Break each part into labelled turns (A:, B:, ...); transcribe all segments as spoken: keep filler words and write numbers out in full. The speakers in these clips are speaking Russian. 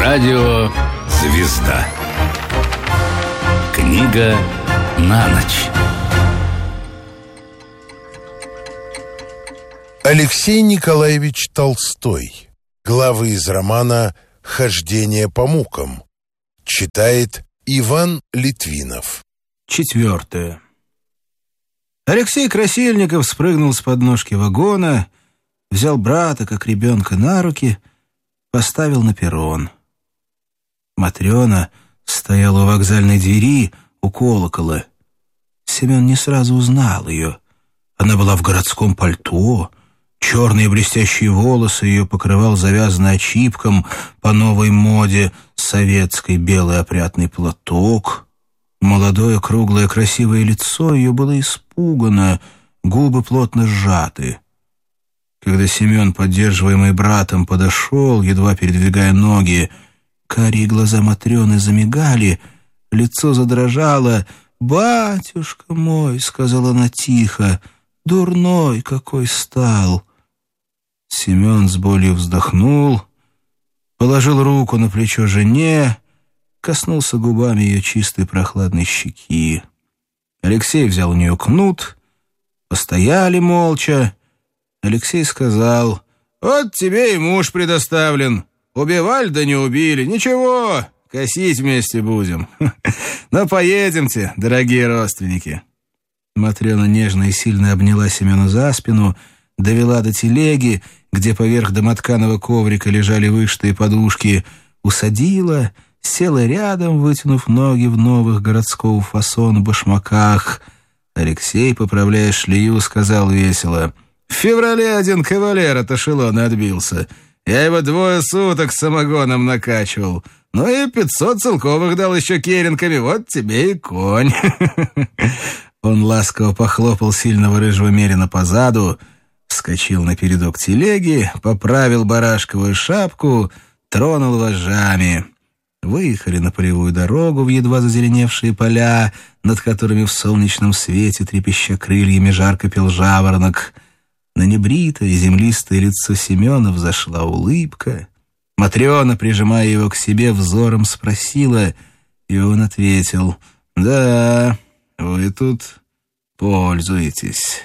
A: Радио «Звезда». Книга на ночь.
B: Алексей Николаевич Толстой. Главы из романа «Хождение по мукам». Читает Иван Литвинов.
C: Четвертое. Алексей Красильников спрыгнул с подножки вагона, взял брата, как ребенка, на руки, поставил на перрон. Матрена стояла у вокзальной двери, у колокола. Семен не сразу узнал ее. Она была в городском пальто, черные блестящие волосы ее покрывал завязанный очипком по новой моде советский белый опрятный платок. Молодое, круглое, красивое лицо ее было испугано, губы плотно сжаты. Когда Семен, поддерживаемый братом, подошел, едва передвигая ноги, карие глаза Матрены замигали, лицо задрожало. «Батюшка мой», — сказала она тихо, — «дурной какой стал». Семен с болью вздохнул, положил руку на плечо жене, коснулся губами ее чистой прохладной щеки. Алексей взял у нее кнут, постояли молча. Алексей сказал: «Вот тебе и муж предоставлен. Убивали, да не убили. Ничего, косить вместе будем. Но поедемте, дорогие родственники». Матрена нежно и сильно обняла Семена за спину, довела до телеги, где поверх домотканого коврика лежали вышитые подушки, усадила, села рядом, вытянув ноги в новых городского фасона башмаках. Алексей, поправляя шлею, сказал весело: «В феврале один кавалер от эшелона отбился. Я его двое суток с самогоном накачивал. Ну и пятьсот целковых дал еще керенками. Вот тебе и конь». Он ласково похлопал сильного рыжего мерина по заду, вскочил на передок телеги, поправил барашковую шапку, тронул вожжами. Выехали на полевую дорогу в едва зазеленевшие поля, над которыми в солнечном свете, трепеща крыльями, жарко пел жаворонок. На небритое землистое лицо Семена взошла улыбка. Матрена, прижимая его к себе, взором спросила, и он ответил: «Да, вы тут пользуетесь».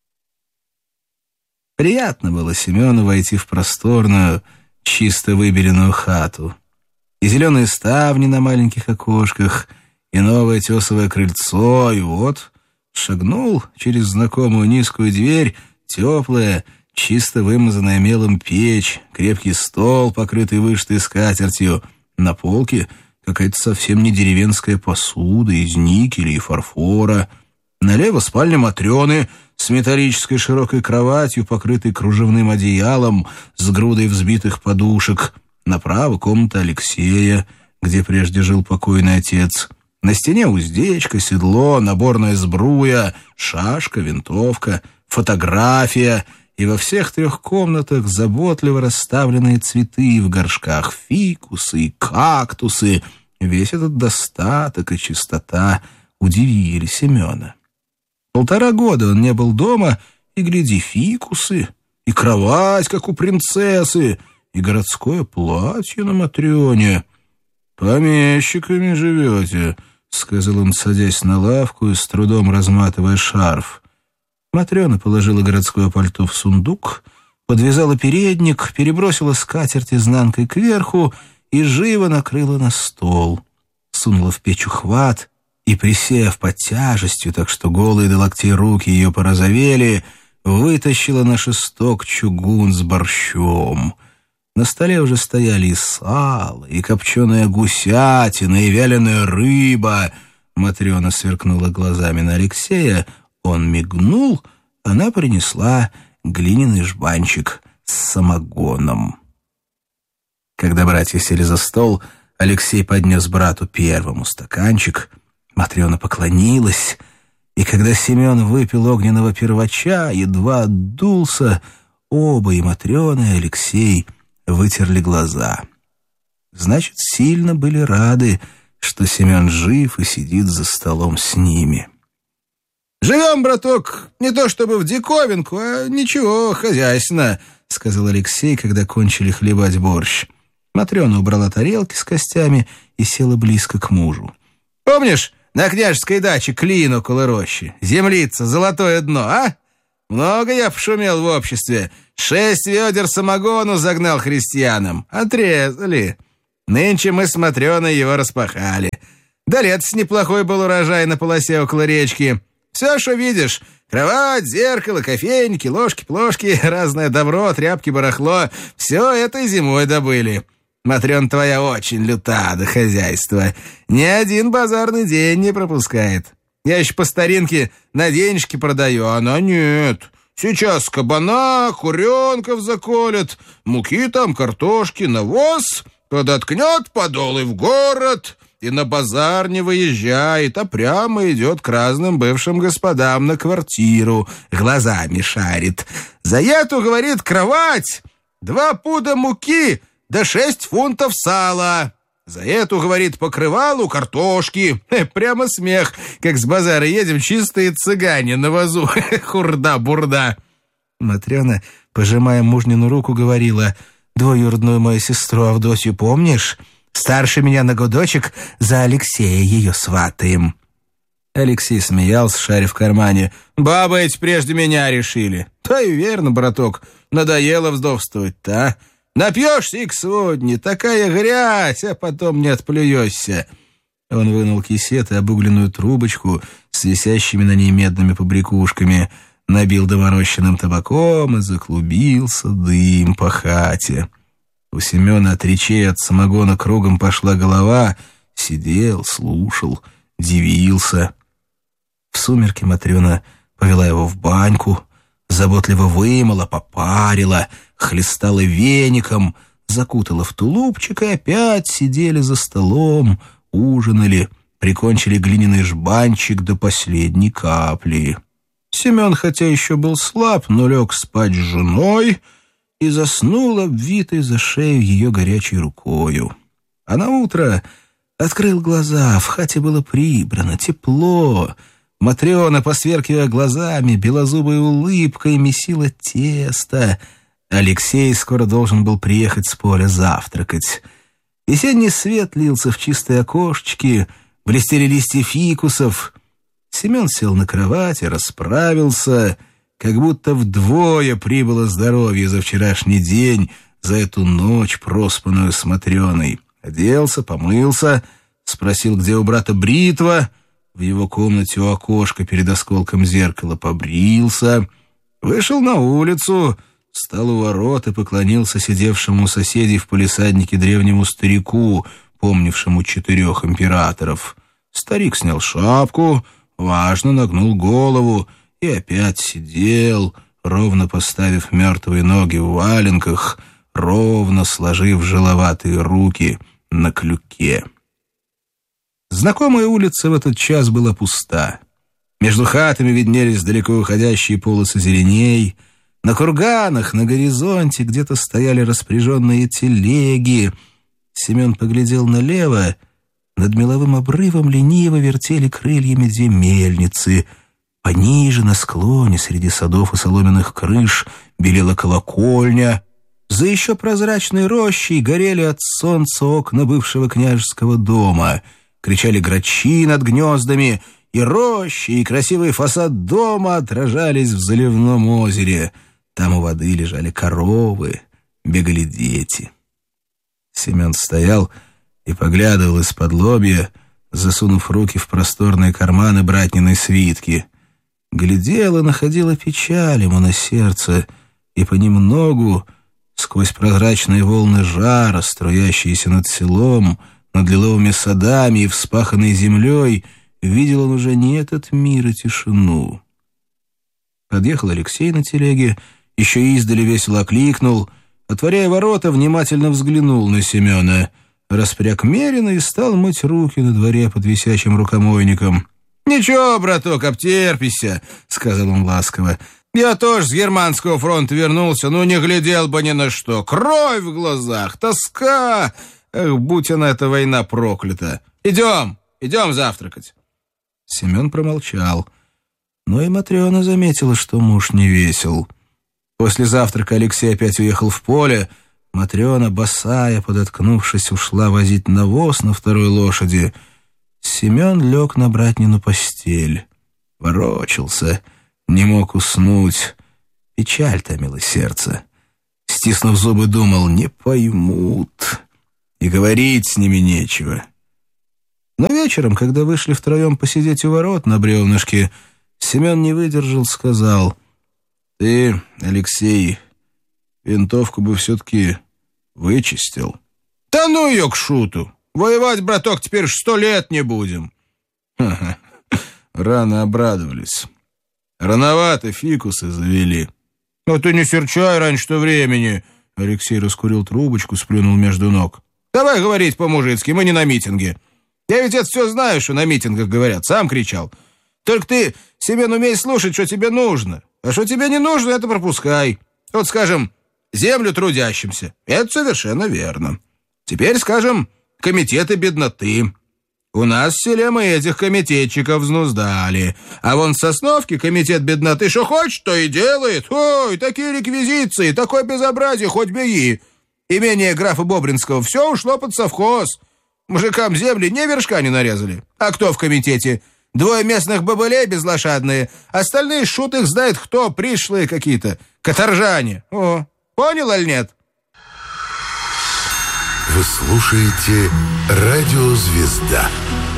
C: Приятно было Семену войти в просторную, чисто выбеленную хату. И зеленые ставни на маленьких окошках, и новое тесовое крыльцо, и вот шагнул через знакомую низкую дверь, теплая, чисто вымазанная мелом печь, крепкий стол, покрытый вышитой скатертью, на полке какая-то совсем не деревенская посуда из никеля и фарфора. Налево спальня Матрены с металлической широкой кроватью, покрытой кружевным одеялом, с грудой взбитых подушек. Направо комната Алексея, где прежде жил покойный отец. На стене уздечка, седло, наборная сбруя, шашка, винтовка, фотография, и во всех трех комнатах заботливо расставленные цветы в горшках, фикусы и кактусы. Весь этот достаток и чистота удивили Семена. Полтора года он не был дома, и, гляди, фикусы, и кровать, как у принцессы, и городское платье на Матрене. «Помещиками живете», — сказал он, садясь на лавку и с трудом разматывая шарф. Матрена положила городское пальто в сундук, подвязала передник, перебросила скатерть изнанкой кверху и живо накрыла на стол. Сунула в печь ухват и, присев под тяжестью, так что голые до локтей руки ее порозовели, вытащила на шесток чугун с борщом. На столе уже стояли и сало, и копченая гусятина, и вяленая рыба. Матрена сверкнула глазами на Алексея, он мигнул, она принесла глиняный жбанчик с самогоном. Когда братья сели за стол, Алексей поднес брату первому стаканчик, Матрена поклонилась, и когда Семен выпил огненного первача, едва отдулся, оба, и Матрена, и Алексей, вытерли глаза. Значит, сильно были рады, что Семен жив и сидит за столом с ними. «Живем, браток, не то чтобы в диковинку, а ничего, хозяйственно», — сказал Алексей, когда кончили хлебать борщ. Матрена убрала тарелки с костями и села близко к мужу. «Помнишь, на княжеской даче клин около рощи? Землица, золотое дно, а? Много я пошумел в обществе. Шесть ведер самогону загнал христианам. Отрезали. Нынче мы с Матрёной его распахали. Да летос неплохой был урожай на полосе около речки. Все, что видишь. Кровать, зеркало, кофейники, ложки-плошки, разное добро, тряпки, барахло. Все это зимой добыли. Матрёна твоя очень люта до хозяйства. Ни один базарный день не пропускает. Я еще по старинке на денежки продаю, а она нет. Сейчас кабана, куренков заколят, муки там, картошки, навоз, подоткнет подолы в город и на базар не выезжает, а прямо идет к разным бывшим господам на квартиру, глазами шарит. За эту, говорит, кровать, два пуда муки да шесть фунтов сала. За эту, говорит, покрывалу картошки. Прямо смех, как с базара едем чистые цыгане на вазу. Хурда-бурда. Матрена, пожимая мужнину руку, говорила: «Двоюродную мою сестру Авдосью помнишь? Старше меня на годочек, за Алексея ее сватаем». Алексей смеялся, шаря в кармане. «Бабы эти прежде меня решили». «Да и верно, браток, надоело вздовствовать-то, а? Напьешься и к сводне, такая грязь, а потом не отплюешься». Он вынул кисет и обугленную трубочку с висящими на ней медными побрякушками, набил доморощенным табаком, и заклубился дым по хате. У Семена от речей от самогона кругом пошла голова, сидел, слушал, дивился. В сумерки Матрена повела его в баньку, заботливо вымыла, попарила, хлестала веником, закутала в тулупчик и опять сидели за столом, ужинали, прикончили глиняный жбанчик до последней капли. Семен, хотя еще был слаб, но лег спать с женой и заснул, обвитой за шею ее горячей рукою. А наутро открыл глаза, в хате было прибрано, тепло. Матрена, посверкивая глазами, белозубой улыбкой месила тесто. Алексей скоро должен был приехать с поля завтракать. Весенний свет лился в чистые окошечки, блестели листья фикусов. Семен сел на кровати, расправился, как будто вдвое прибыло здоровье за вчерашний день, за эту ночь, проспанную с Матрёной. Оделся, помылся, спросил, где у брата бритва. В его комнате у окошка перед осколком зеркала побрился. Вышел на улицу, встал у ворот и поклонился сидевшему у соседей в палисаднике древнему старику, помнившему четырех императоров. Старик снял шапку, важно нагнул голову и опять сидел, ровно поставив мертвые ноги в валенках, ровно сложив жиловатые руки на клюке. Знакомая улица в этот час была пуста. Между хатами виднелись далеко уходящие полосы зеленей. На курганах, на горизонте где-то стояли распряженные телеги. Семен поглядел налево. Над меловым обрывом лениво вертели крыльями две мельницы. Пониже, на склоне, среди садов и соломенных крыш, белела колокольня. За еще прозрачной рощей горели от солнца окна бывшего княжеского дома. Кричали грачи над гнездами, и рощи, и красивый фасад дома отражались в заливном озере. Там у воды лежали коровы, бегали дети. Семен стоял и поглядывал из-под лобья, засунув руки в просторные карманы братниной свитки. Глядел и находила печаль ему на сердце, и понемногу, сквозь прозрачные волны жара, струящиеся над селом, над лиловыми садами и вспаханной землей, видел он уже не этот мир и тишину. Подъехал Алексей на телеге, еще издали весело окликнул, отворяя ворота, внимательно взглянул на Семена, распряг мерина и стал мыть руки на дворе под висячим рукомойником. «Ничего, браток, обтерпися», — сказал он ласково. «Я тоже с германского фронта вернулся, но не глядел бы ни на что. Кровь в глазах, тоска. Эх, будь она, эта война проклята. Идем, идем завтракать». Семен промолчал. Но и Матрена заметила, что муж не весел. После завтрака Алексей опять уехал в поле. Матрена, босая, подоткнувшись, ушла возить навоз на второй лошади. Семен лег на братнину постель. Ворочался, не мог уснуть. Печаль томила сердце. Стиснув зубы, думал, не поймут. И говорить с ними нечего. Но вечером, когда вышли втроем посидеть у ворот на бревнышке, Семен не выдержал, сказал: «Ты, Алексей, винтовку бы все-таки вычистил». «Да ну ее к шуту! Воевать, браток, теперь сто лет не будем». Ха-ха. Рано обрадовались. Рановато фикусы завели. «Ну ты не серчай раньше-то времени!» Алексей раскурил трубочку, сплюнул между ног. «Давай говорить по-мужицки, мы не на митинге. Я ведь это все знаю, что на митингах говорят, сам кричал. Только ты, Семен, умей слушать, что тебе нужно. А что тебе не нужно, это пропускай. Вот, скажем, землю трудящимся. Это совершенно верно. Теперь, скажем, комитеты бедноты. У нас в селе мы этих комитетчиков взнуздали. А вон в Сосновке комитет бедноты что хочет, то и делает. Ой, такие реквизиции, такое безобразие, хоть беги. Имение графа Бобринского все ушло под совхоз. Мужикам земли ни вершка не нарезали. А кто в комитете? Двое местных бобылей безлошадные. Остальные шут их знает кто, пришлые какие-то. Каторжане. О, понял или нет?
B: Вы слушаете «Радио Звезда».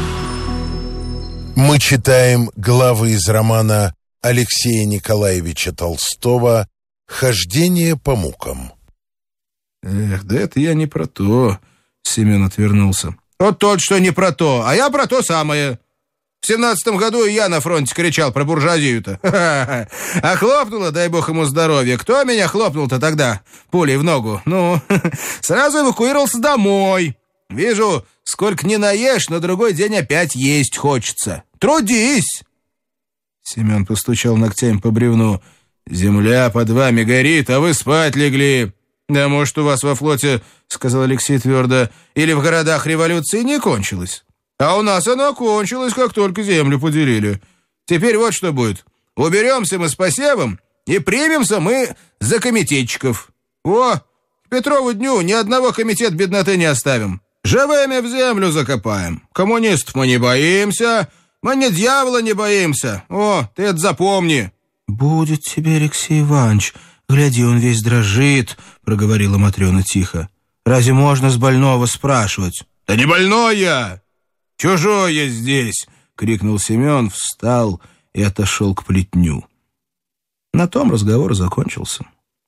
B: Мы читаем главы из романа Алексея Николаевича Толстого «Хождение по мукам».
C: Эх, да это я не про то. Семен отвернулся. Вот тот, что не про то, а я про то самое. В семнадцатом году и я на фронте кричал про буржуазию-то. А хлопнуло, дай бог ему здоровья. Кто меня хлопнул-то тогда пулей в ногу? Ну, сразу эвакуировался домой. Вижу, сколько не наешь, на другой день опять есть хочется. Трудись! Семен постучал ногтями по бревну. Земля под вами горит, а вы спать легли. Да, может, у вас во флоте, сказал Алексей твердо, или в городах революции не кончилась. А у нас она кончилась, как только землю поделили. Теперь вот что будет. Уберемся мы с посевом и примемся мы за комитетчиков. О, к Петрову дню ни одного комитет бедноты не оставим. Живыми в землю закопаем. Коммунистов мы не боимся, мы ни дьявола не боимся. О, ты это запомни. Будет тебе, Алексей Иванович. Гляди, он весь дрожит, проговорила Матрена тихо. Разве можно с больного спрашивать? Да не больной я! «Чужой я здесь!» — крикнул Семен, встал и отошел к плетню. На том разговор закончился.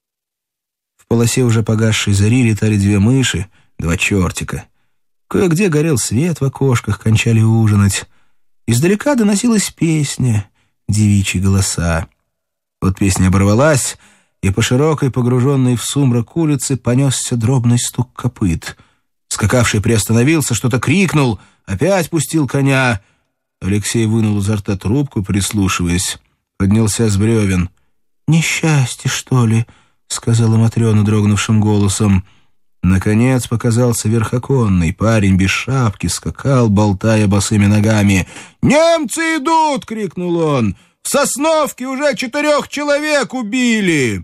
C: В полосе уже погасшей зари летали две мыши, два чертика. Кое-где горел свет в окошках, кончали ужинать. Издалека доносилась песня, девичьи голоса. Вот песня оборвалась, и по широкой, погруженной в сумрак улице понесся дробный стук копыт. Скакавший приостановился, что-то крикнул, опять пустил коня. Алексей вынул изо рта трубку, прислушиваясь. Поднялся с бревен. «Несчастье, что ли?» — сказала Матрена дрогнувшим голосом. Наконец показался верхоконный парень без шапки, скакал, болтая босыми ногами. «Немцы идут!» — крикнул он. «В Сосновке уже четырех человек убили!»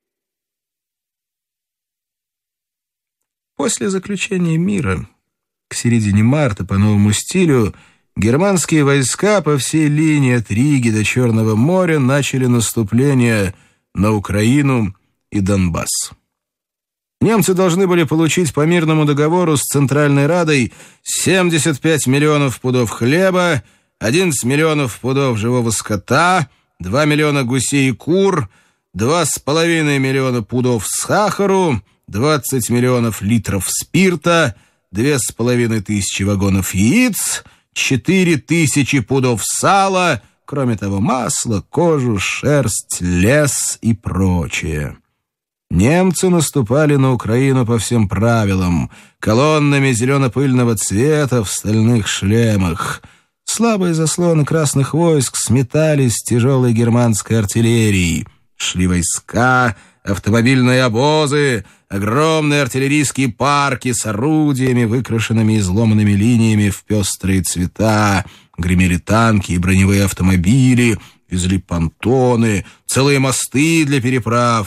C: После заключения мира, к середине марта по новому стилю, германские войска по всей линии от Риги до Черного моря начали наступление на Украину и Донбасс. Немцы должны были получить по мирному договору с Центральной Радой семьдесят пять миллионов пудов хлеба, одиннадцать миллионов пудов живого скота, два миллиона гусей и кур, два с половиной миллиона пудов сахару, двадцать миллионов литров спирта, две с половиной тысячи вагонов яиц, четыре тысячи пудов сала, кроме того масла, кожу, шерсть, лес и прочее. Немцы наступали на Украину по всем правилам, колоннами зелено-пыльного цвета в стальных шлемах. Слабые заслоны красных войск сметались тяжелой германской артиллерией. Шли войска, автомобильные обозы, огромные артиллерийские парки с орудиями, выкрашенными изломанными линиями в пестрые цвета. Гремели танки и броневые автомобили, везли понтоны, целые мосты для переправ.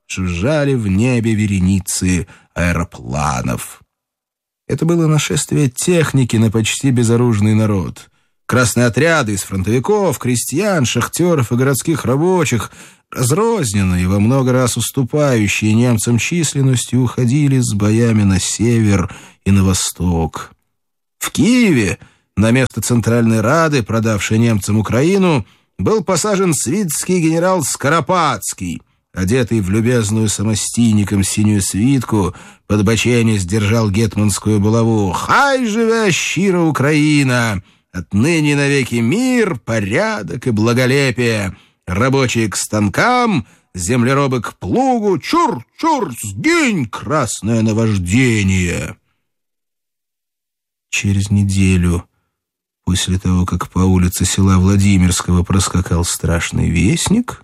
C: жужжали в небе вереницы аэропланов. Это было нашествие техники на почти безоружный народ. Красные отряды из фронтовиков, крестьян, шахтеров и городских рабочих, разрозненные, во много раз уступающие немцам численностью, уходили с боями на север и на восток. В Киеве на место Центральной Рады, продавшей немцам Украину, был посажен свитский генерал Скоропадский, одетый в любезную самостийником синюю свитку, подбоченясь держал гетманскую булаву. «Хай живе щира Украина! Отныне навеки мир, порядок и благолепие! Рабочие к станкам, землеробы к плугу! Чур, чур, сгинь, красное наваждение!» Через неделю после того, как по улице села Владимирского проскакал страшный вестник,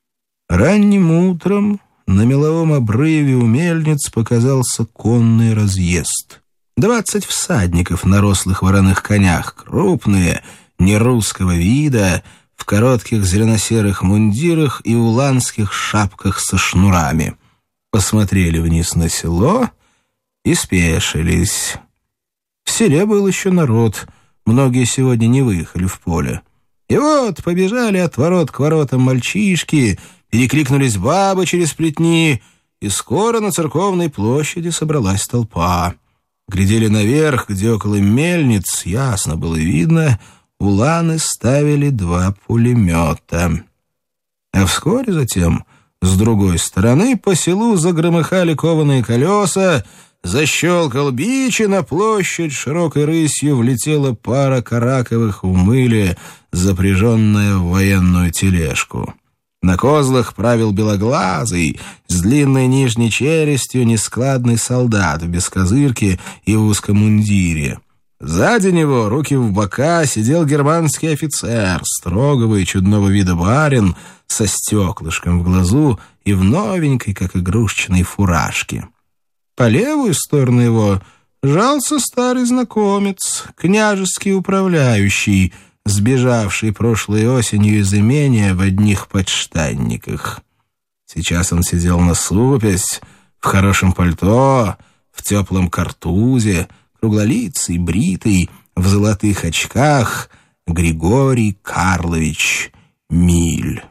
C: ранним утром на меловом обрыве у мельниц показался конный разъезд. Двадцать всадников на рослых вороных конях, крупные, нерусского вида, в коротких зелено-серых мундирах и уланских шапках со шнурами. Посмотрели вниз на село и спешились. В селе был еще народ, многие сегодня не выехали в поле. И вот побежали от ворот к воротам мальчишки, перекликнулись бабы через плетни, и скоро на церковной площади собралась толпа. Глядели наверх, где около мельниц, ясно было видно, уланы ставили два пулемета. А вскоре затем, с другой стороны, по селу загромыхали кованые колеса, защелкал бич, и на площадь широкой рысью влетела пара караковых в мыле, запряженная в военную тележку. На козлах правил белоглазый, с длинной нижней челюстью, нескладный солдат в бескозырке и в узком мундире. Сзади него, руки в бока, сидел германский офицер, строгого и чудного вида барин, со стеклышком в глазу и в новенькой, как игрушечной, фуражке. По левую сторону его жался старый знакомец, княжеский управляющий, сбежавший прошлой осенью из имения в одних подштанниках. Сейчас он сидел насупясь, в хорошем пальто, в теплом картузе, круглолицый, бритый, в золотых очках, Григорий Карлович Миль.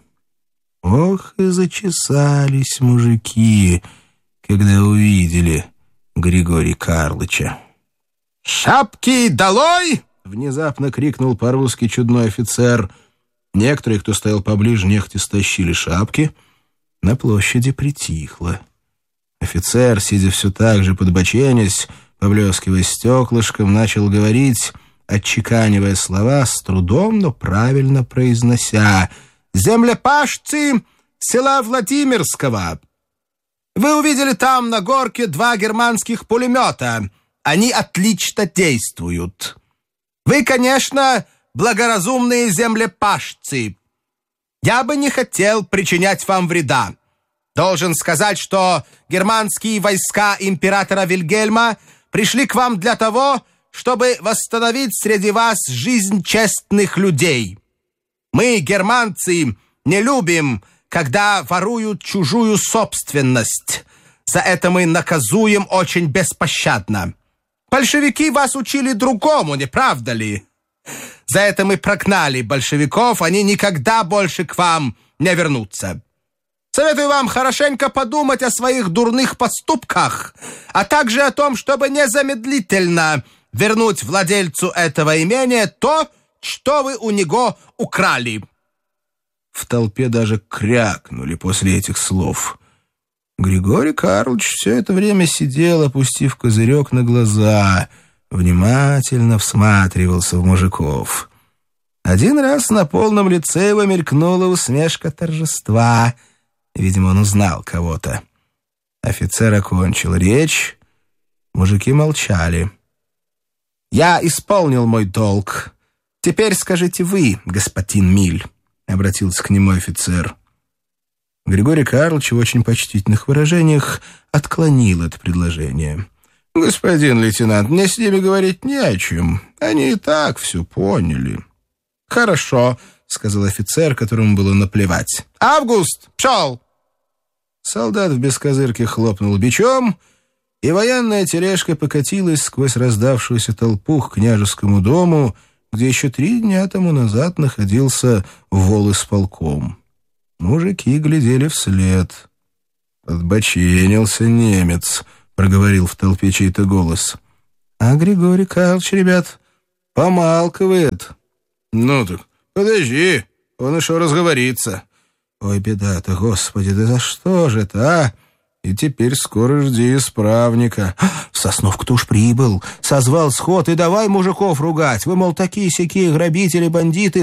C: Ох, и зачесались мужики, когда увидели Григория Карлыча. «Шапки долой!» — внезапно крикнул по-русски чудной офицер. Некоторые, кто стоял поближе, нехотя стащили шапки. На площади притихло. Офицер, сидя все так же подбоченясь, поблескивая стеклышком, начал говорить, отчеканивая слова, с трудом, но правильно произнося: «Землепашцы села Владимирского! Вы увидели там на горке два германских пулемета. Они отлично действуют. Вы, конечно, благоразумные землепашцы. Я бы не хотел причинять вам вреда. Должен сказать, что германские войска императора Вильгельма пришли к вам для того, чтобы восстановить среди вас жизнь честных людей. Мы, германцы, не любим, когда воруют чужую собственность. За это мы наказуем очень беспощадно. Большевики вас учили другому, не правда ли? За это мы прогнали большевиков, они никогда больше к вам не вернутся. Советую вам хорошенько подумать о своих дурных поступках, а также о том, чтобы незамедлительно вернуть владельцу этого имения то, что вы у него украли». В толпе даже крякнули после этих слов. Григорий Карлович все это время сидел, опустив козырек на глаза, внимательно всматривался в мужиков. Один раз на полном лице его мелькнула усмешка торжества. Видимо, он узнал кого-то. Офицер окончил речь. Мужики молчали. «Я исполнил мой долг. Теперь скажите вы, господин Миль», — обратился к нему офицер. Григорий Карлович в очень почтительных выражениях отклонил это предложение. «Господин лейтенант, мне с ними говорить не о чем. Они и так все поняли». «Хорошо», — сказал офицер, которому было наплевать. «Август, пшел!» Солдат в бескозырке хлопнул бичом, и военная тележка покатилась сквозь раздавшуюся толпу к княжескому дому, где еще три дня тому назад находился волисполком. Мужики глядели вслед. «Отбоченился немец», — проговорил в толпе чей-то голос. «А Григорий Карлович, ребят, помалкивает». «Ну так, подожди, он еще разговорится». «Ой, беда-то, господи, да за что же это, а? И теперь скоро жди исправника». «Сосновка-то уж прибыл, созвал сход, и давай мужиков ругать. Вы, мол, такие-сякие грабители, бандиты,